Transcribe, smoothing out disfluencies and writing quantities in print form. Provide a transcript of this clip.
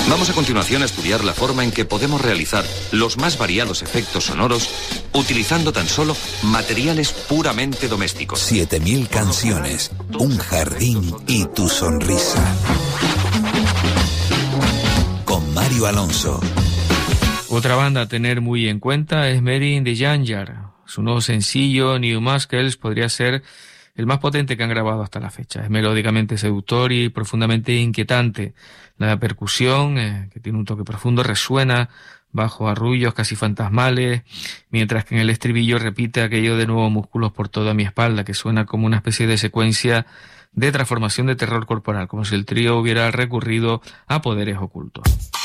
Vamos a continuación a estudiar la forma en que podemos realizar los más variados efectos sonoros utilizando tan solo materiales puramente domésticos. 7000 canciones, un jardín y tu sonrisa. Con Mario Alonso. Otra banda a tener muy en cuenta es Mary in the Junkyard. Su nuevo sencillo, New Muscles, podría ser el más potente que han grabado hasta la fecha. Es melódicamente seductor y profundamente inquietante. La percusión, que tiene un toque profundo, resuena bajo arrullos casi fantasmales, mientras que en el estribillo repite aquello de nuevo músculos por toda mi espalda, que suena como una especie de secuencia de transformación de terror corporal, como si el trío hubiera recurrido a poderes ocultos.